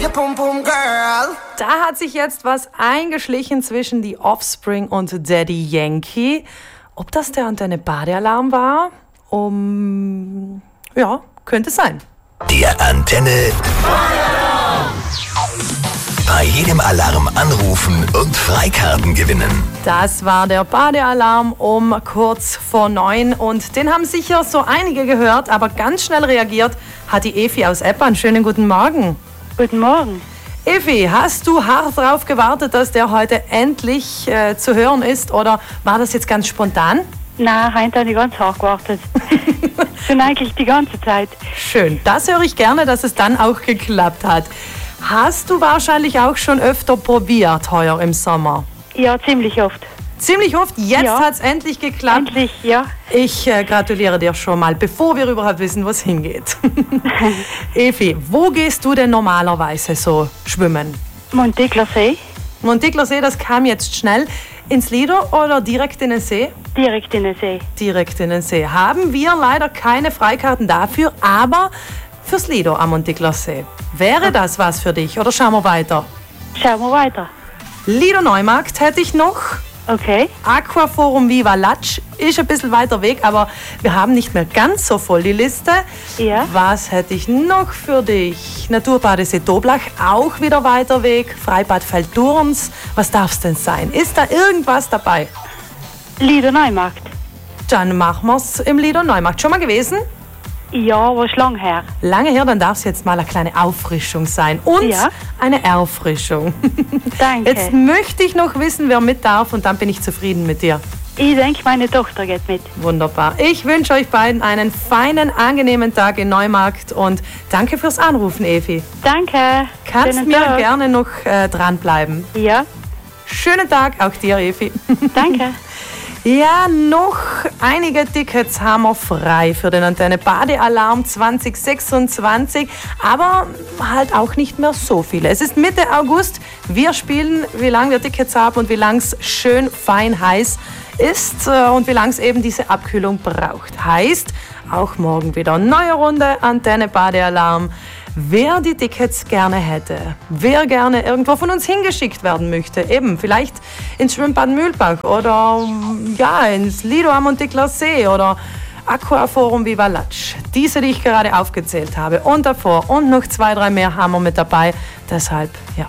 your pum pum girl. Da hat sich jetzt was eingeschlichen zwischen The Offspring und Daddy Yankee. Ob das der Antenne Badealarm war? Ja, könnte sein. Der Antenne Badealarm. Bei jedem Alarm anrufen und Freikarten gewinnen. Das war der Badealarm um kurz vor 9 und den haben sicher so einige gehört, aber ganz schnell reagiert hat die Evi aus Eppan. Schönen guten Morgen. Guten Morgen. Evi, hast du hart darauf gewartet, dass der heute endlich zu hören ist oder war das jetzt ganz spontan? Nein, heute habe ich ganz hart gewartet. Schon eigentlich die ganze Zeit. Schön, das höre ich gerne, dass es dann auch geklappt hat. Hast du wahrscheinlich auch schon öfter probiert heuer im Sommer? Ja, ziemlich oft. Ziemlich oft? Jetzt Ja. hat es endlich geklappt. Endlich, ja. Ich gratuliere dir schon mal, bevor wir überhaupt wissen, wo es hingeht. Evi, wo gehst du denn normalerweise so schwimmen? Montegler See, Montegler See, das kam jetzt schnell. Ins Lido oder direkt in den See? direkt in den See. Direkt in den See. Haben wir leider keine Freikarten dafür, aber fürs Lido am Montegler See. Wäre das was für dich oder schauen wir weiter? Schauen wir weiter. Lido Neumarkt hätte ich noch. Okay. Aquaforum Viva Latsch ist ein bisschen weiter weg, aber wir haben nicht mehr ganz so voll die Liste. Ja. Was hätte ich noch für dich? Naturbadesee Doblach, auch wieder weiter weg. Freibad Feldurns. Was darf es denn sein? Ist da irgendwas dabei? Lido Neumarkt. Dann machen wir es im Lido Neumarkt. Schon mal gewesen? Ja, aber schon lang her. Lange her, dann darf es jetzt mal eine kleine Auffrischung sein. Und Ja. eine Erfrischung. Danke. Jetzt möchte ich noch wissen, wer mit darf und dann bin ich zufrieden mit dir. Ich denke, meine Tochter geht mit. Wunderbar. Ich wünsche euch beiden einen feinen, angenehmen Tag in Neumarkt und danke fürs Anrufen, Evi. Danke. Kannst Schönen mir Tag. gerne noch dranbleiben. Ja, Schönen Tag auch dir, Evi. danke. Ja, noch einige Tickets haben wir frei für den Antenne Badealarm 2026, aber halt auch nicht mehr so viele. Es ist Mitte August, wir spielen, wie lange wir Tickets haben und wie lang es schön fein heiß ist und wie lange es eben diese Abkühlung braucht. Heißt, auch morgen wieder neue Runde Antenne Badealarm. Wer die Tickets gerne hätte, wer gerne irgendwo von uns hingeschickt werden möchte, eben vielleicht ins Schwimmbad Mühlbach oder ja, ins Lido am Montegler See oder Aquaforum Viva Latsch. Diese, die ich gerade aufgezählt habe und davor und noch 2, 3 mehr haben wir mit dabei. Deshalb, ja,